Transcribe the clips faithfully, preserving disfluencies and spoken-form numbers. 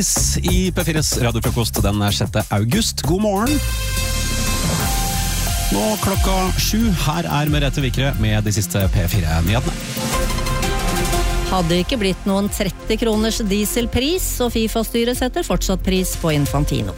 I P fires radiofrokost den sjette august. God morgen! Nå klokka sju, her er Merete Vikre med de siste P fire-nyhetene. Hadde ikke blitt noen tretti kroners dieselpris, og FIFA-styret setter fortsatt pris på Infantino.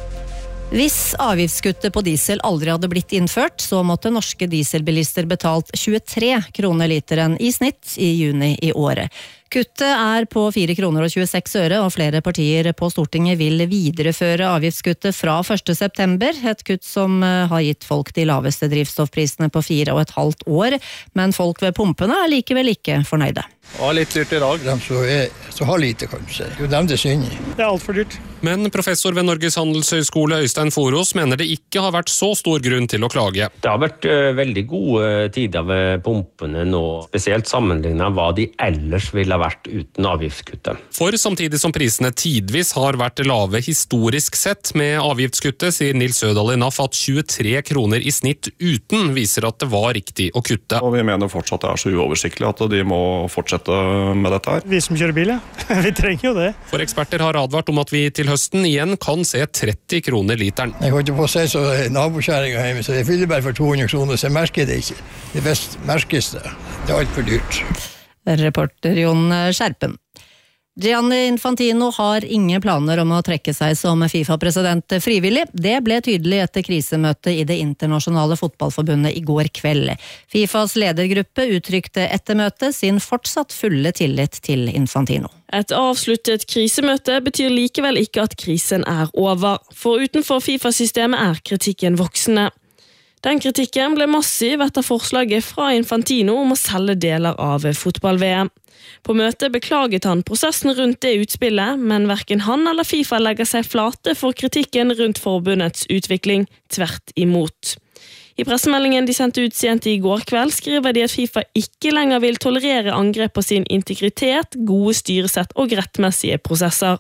Hvis avgiftskuttet på diesel aldri hadde blitt innført, så måtte norske dieselbilister betalt tjuetre kroner literen i snitt i juni i året. Kuttet er på fire kroner og tjueseks øre, og flere partier på Stortinget vil videreføre avgiftskuttet fra første september, et kutt som har gitt folk de laveste drivstoffprisene på fire og et halvt år, men folk ved pumpene er likevel ikke fornøyde. Ja, litt dyrt i dag. De som, er, som har lite, kanskje. Det er jo dem det synd i. Det er alt for dyrt. Men professor ved Norges handelshøyskole Øystein Forås mener det ikke har vært så stor grunn til å klage. Det har vært uh, veldig gode tider ved pumpene nå, spesielt sammenlignet hva de ellers ville ha vært uten avgiftskuttet. For samtidig som prisene tidvis har vært lave historisk sett med avgiftskuttet, sier Nils Sødal i N A F at tjuetre kroner i snitt uten viser at det var riktig å kutte. Og vi mener fortsatt det er så uoversiktlig at de må fortsette med dette her. Vi som kjører bil, ja. Vi trenger jo det. For eksperter har advart om at vi til høsten igjen kan se tretti kroner literen. Jeg kan ikke få se så nabokjæringa hjemme, så jeg fyller bare for to hundre kroner, så jeg merker det ikke. Det best merkes det. Det er alt for dyrt. Reporter Jon Skjerpen. Gianni Infantino har ingen planer om å trekke seg som FIFA-president frivillig. Det ble tydelig etter krisemøtet i det internasjonale fotballforbundet i går kveld. FIFAs ledergruppe uttrykte etter møtet sin fortsatt fulle tillit til Infantino. Et avsluttet krisemøte betyr likevel ikke at krisen er over, for utenfor FIFA-systemet er kritikken voksende. Den kritikken ble massiv etter forslaget fra Infantino om å selge deler av fotball-V M. På møtet beklaget han prosessen rundt det utspillet, men hverken han eller FIFA legger seg flate for kritikken rundt forbundets utvikling, tvert imot. I pressemeldingen de sendte ut sent i går kveld skriver de at FIFA ikke lenger vil tolerere angrep på sin integritet, gode styresett og rettmessige prosesser.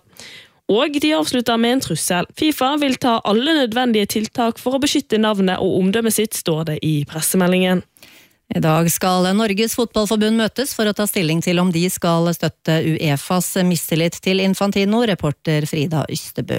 Og de avslutter med en trussel. FIFA vil ta alle nødvendige tiltak for å beskytte navnet og omdømmet sitt, står det i pressemeldingen. I dag skal Norges fotballforbund møtes for å ta stilling til om de skal støtte UEFAs mistillit til Infantino, reporter Frida Ystebø.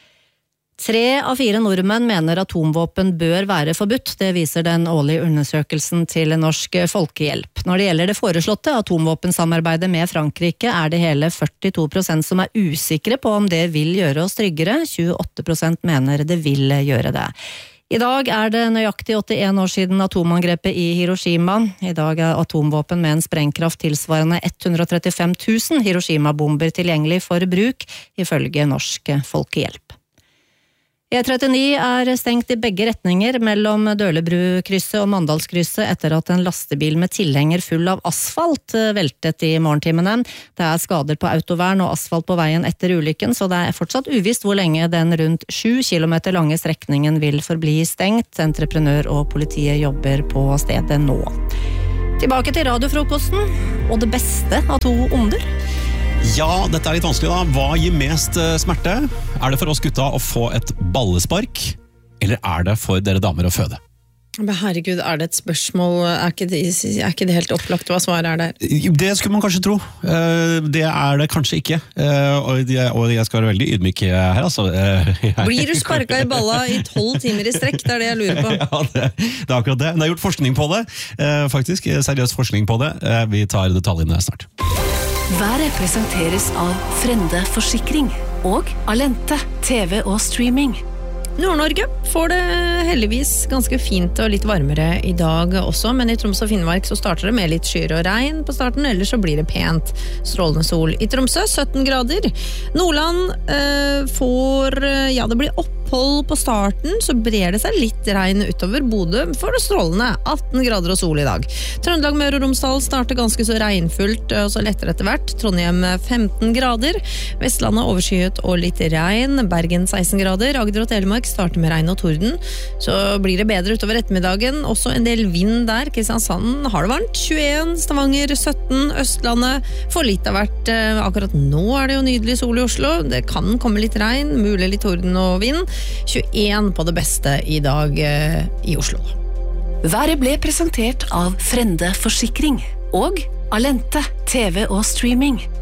Tre av fire nordmenn mener atomvåpen bør være forbudt. Det viser den årlige undersøkelsen til Norsk Folkehjelp. Når det gjelder det foreslåtte atomvåpensamarbeidet med Frankrike, er det hele førtito prosent som er usikre på om det vil gjøre oss tryggere. tjueåtte prosent mener det vil gjøre det. I dag er det nøyaktig åttien år siden atomangrepet i Hiroshima. I dag er atomvåpen med en sprengkraft tilsvarende hundre og trettifem tusen Hiroshima-bomber tilgjengelig for bruk, ifølge Norsk Folkehjelp. E trettini er stengt i begge retninger mellom Dølebru-krysset og Mandalskrysset etter at en lastebil med tilhenger full av asfalt veltet i morgentimene. Det er skader på autovern og asfalt på veien etter ulykken, så det er fortsatt uvisst hvor lenge den rundt sju kilometer lange strekningen vil forbli stengt. Entreprenør og politiet jobber på stedet nå. Tilbake til radiofrokosten, og det beste av to onder. Ja, dette er litt vanskelig da. Hva gir mest smerte? Er det for oss gutta å få et ballespark, eller er det for dere damer å føde? Men herregud, er det et spørsmål? Er ikke det, er ikke det helt opplagt hva svaret er der? Det skulle man kanskje tro. Det er det kanskje ikke. Og jeg skal være veldig ydmyk her, altså. Blir du sparket i balla i tolv timer i strekk? Det er det jeg lurer på. Ja, det, det er akkurat det. Det er gjort forskning på det, faktisk. Seriøs forskning på det. Vi tar detaljene snart. Været presenteres av Frende Forsikring og Alente T V og streaming. Nord-Norge får det heldigvis ganske fint og litt varmere i dag også, men i Troms og Finnmark så starter det med litt skyer og regn på starten, ellers så blir det pent strålende sol. I Tromsø sytten grader. Nordland eh, får, ja det blir opphold på starten, så brer det seg litt regn utover. Bodø får det strålende atten grader og sol i dag. Trøndelag, Møre og Romsdal starter ganske så regnfullt, og så lettere etter hvert. Trondheim femten grader. Vestlandet overskyet og litt regn. Bergen seksten grader. Agder og Telemark starter med regn og torden. Så blir det bedre utover ettermiddagen. Også en del vind der. Kristiansand har det varmt. tjueen, Stavanger sytten, Østlandet får litt av hvert. Akkurat nå er det jo nydelig sol i Oslo. Det kan komme litt regn, mulig litt torden og vind. tjueen på det beste i dag eh, i Oslo. Været ble presentert av Frende Forsikring og Alente T V og streaming.